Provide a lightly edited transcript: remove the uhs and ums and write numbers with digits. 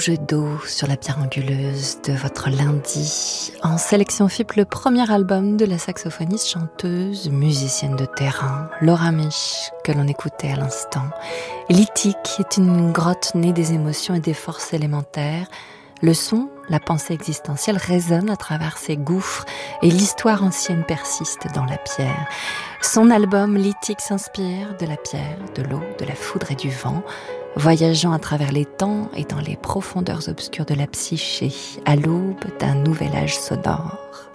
Jeu d'eau sur la pierre anguleuse de votre lundi. En sélection FIP, le premier album de la saxophoniste, chanteuse, musicienne de terrain, Laura Mich, que l'on écoutait à l'instant. Lithique est une grotte née des émotions et des forces élémentaires. Le son, la pensée existentielle résonne à travers ces gouffres et l'histoire ancienne persiste dans la pierre. Son album Lithique s'inspire de la pierre, de l'eau, de la foudre et du vent, voyageant à travers les temps et dans les profondeurs obscures de la psyché, à l'aube d'un nouvel âge sonore.